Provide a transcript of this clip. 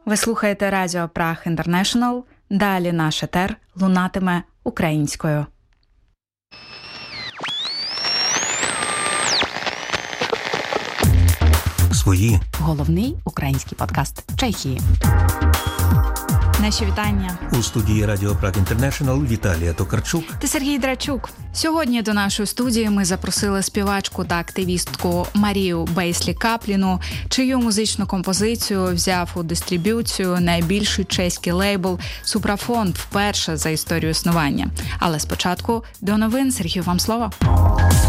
Ви слухаєте Радіо Праг Інтернешнл. Далі наш етер лунатиме українською. Свої. Головний український подкаст Чехії. Наші вітання. У студії Радіо Праг Інтернешнл Віталія Токарчук та Сергій Драчук. Сьогодні до нашої студії ми запросили співачку та активістку Марію Бейслі-Капліну, чию музичну композицію взяв у дистриб'юцію найбільший чеський лейбл «Супрафонд» вперше за історію існування. Але спочатку до новин. Сергію, вам слово.